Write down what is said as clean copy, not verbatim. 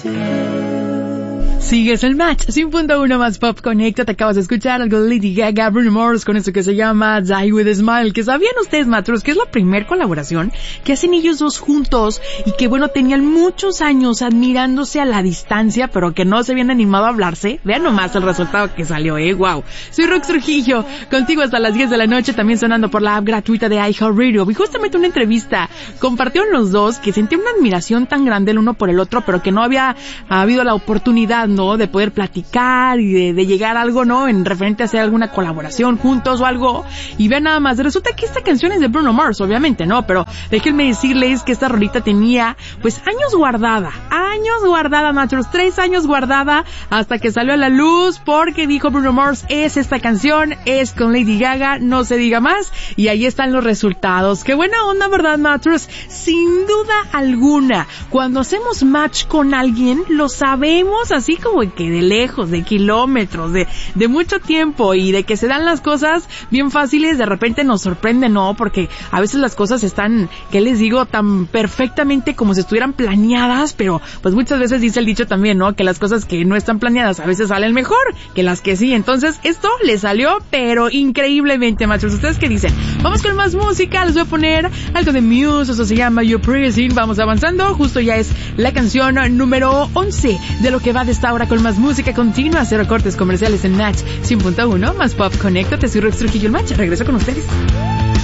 Sigues el match, 100.1 más Pop Conecta. Te acabas de escuchar algo de Lady Gaga, Bruno Mars, con esto que se llama Die With a Smile. Que sabían ustedes, matros, que es la primer colaboración que hacen ellos dos juntos y que, bueno, tenían muchos años admirándose a la distancia, pero que no se habían animado a hablarse. Vean nomás el resultado que salió, wow. Soy Rox Trujillo, contigo hasta las 10 de la noche, también sonando por la app gratuita de iHeartRadio. Y justamente una entrevista compartieron los dos que sentían una admiración tan grande el uno por el otro, pero que no había habido la oportunidad, ¿no?, de poder platicar y de llegar a algo, ¿no?, en referente a hacer alguna colaboración juntos o algo. Y vean nada más, resulta que esta canción es de Bruno Mars, obviamente, ¿no? Pero déjenme decirles que esta rolita tenía, pues, años guardada, nuestros 3 años guardada, hasta que salió a la luz, porque dijo Bruno Mars, es esta canción, es con Lady Gaga, no se diga más, y ahí están los resultados. Qué buena onda, ¿verdad, matros? Sin duda alguna, cuando hacemos match con alguien, lo sabemos así como que de lejos, de kilómetros, de mucho tiempo, y de que se dan las cosas bien fáciles, de repente nos sorprende, ¿no? Porque a veces las cosas están, ¿qué les digo?, tan perfectamente como si estuvieran planeadas, pero pues muchas veces dice el dicho también, ¿no?, que las cosas que no están planeadas a veces salen mejor que las que sí. Entonces esto le salió pero increíblemente, machos. ¿Ustedes qué dicen? Vamos con más música, les voy a poner algo de Muse, eso se llama You're Praising. Vamos avanzando, justo ya es la canción número 11 de lo que va de esta hora con más música continua, 0 cortes comerciales en Match 100.1 más Pop Conecta. Te soy Rox Trujillo, el Match, regreso con ustedes.